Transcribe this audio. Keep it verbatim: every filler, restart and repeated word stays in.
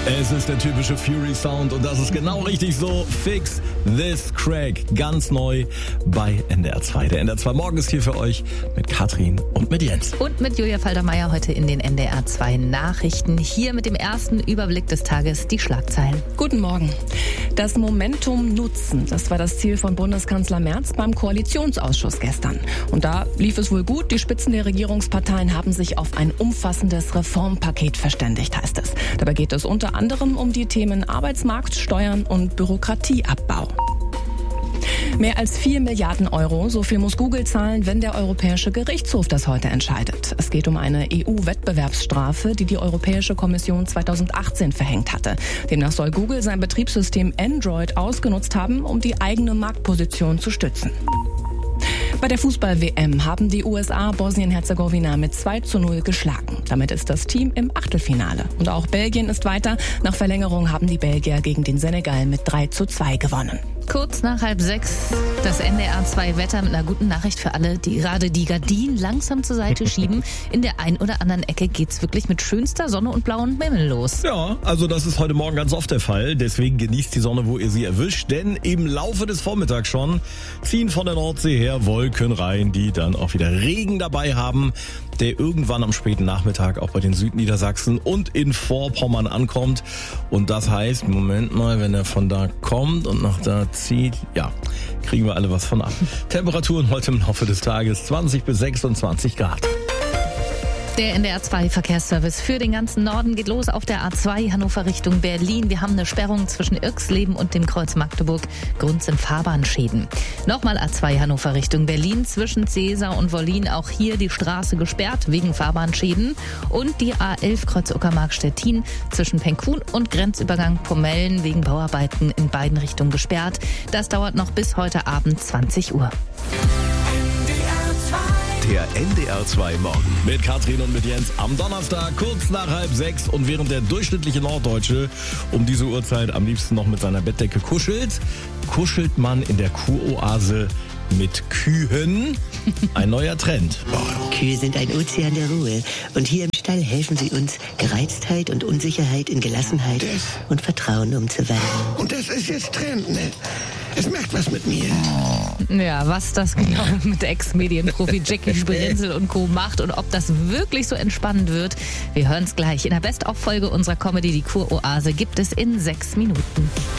Es ist der typische Fury Sound und das ist genau richtig so. Fix This Crack, ganz neu bei N D R zwei. Der N D R zwei Morgen ist hier für euch mit Katrin und mit Jens. Und mit Julia Faltermeier heute in den N D R zwei Nachrichten. Hier mit dem ersten Überblick des Tages die Schlagzeilen. Guten Morgen. Das Momentum nutzen, das war das Ziel von Bundeskanzler Merz beim Koalitionsausschuss gestern. Und da lief es wohl gut. Die Spitzen der Regierungsparteien haben sich auf ein umfassendes Reformpaket verständigt, heißt es. Dabei geht es unter anderem um die Themen Arbeitsmarkt, Steuern und Bürokratieabbau. Mehr als vier Milliarden Euro, so viel muss Google zahlen, wenn der Europäische Gerichtshof das heute entscheidet. Es geht um eine E U-Wettbewerbsstrafe, die die Europäische Kommission zweitausendachtzehn verhängt hatte. Demnach soll Google sein Betriebssystem Android ausgenutzt haben, um die eigene Marktposition zu stützen. Bei der Fußball-W M haben die U S A Bosnien-Herzegowina mit zwei zu null geschlagen. Damit ist das Team im Achtelfinale. Und auch Belgien ist weiter. Nach Verlängerung haben die Belgier gegen den Senegal mit drei zu zwei gewonnen. Kurz nach halb sechs das N D R zwei Wetter mit einer guten Nachricht für alle, die gerade die Gardinen langsam zur Seite schieben. In der ein oder anderen Ecke geht's wirklich mit schönster Sonne und blauem Himmel los. Ja, also das ist heute Morgen ganz oft der Fall. Deswegen genießt die Sonne, wo ihr sie erwischt. Denn im Laufe des Vormittags schon ziehen von der Nordsee her Wolken rein, die dann auch wieder Regen dabei haben, der irgendwann am späten Nachmittag auch bei den Südniedersachsen und in Vorpommern ankommt. Und das heißt, Moment mal, wenn er von da kommt und nach da zieht, ja, kriegen wir alle was von ab. Temperaturen heute im Laufe des Tages zwanzig bis sechsundzwanzig Grad. Der N D R zwei Verkehrsservice für den ganzen Norden geht los auf der A zwei Hannover Richtung Berlin. Wir haben eine Sperrung zwischen Irxleben und dem Kreuz Magdeburg. Grund sind Fahrbahnschäden. Nochmal A zwei Hannover Richtung Berlin zwischen Cäsar und Wollin. Auch hier die Straße gesperrt wegen Fahrbahnschäden. Und die A elf Kreuz Uckermark-Stettin zwischen Penkhuhn und Grenzübergang Pomellen wegen Bauarbeiten in beiden Richtungen gesperrt. Das dauert noch bis heute Abend zwanzig Uhr. Der N D R zwei Morgen. Mit Katrin und mit Jens am Donnerstag, kurz nach halb sechs. Und während der durchschnittliche Norddeutsche um diese Uhrzeit am liebsten noch mit seiner Bettdecke kuschelt, kuschelt man in der Kuroase mit Kühen. Ein neuer Trend. Kühe sind ein Ozean der Ruhe. Und hier im Stall helfen sie uns, Gereiztheit und Unsicherheit in Gelassenheit das. und Vertrauen umzuwandeln. Und das ist jetzt Trend, ne? Es macht was mit mir. Ja, was das genau mit Ex-Medienprofi Jackie Sprenzel und Co. macht und ob das wirklich so entspannend wird, wir hören es gleich. In der Best-of-Folge unserer Comedy Die Kuroase gibt es in sechs Minuten.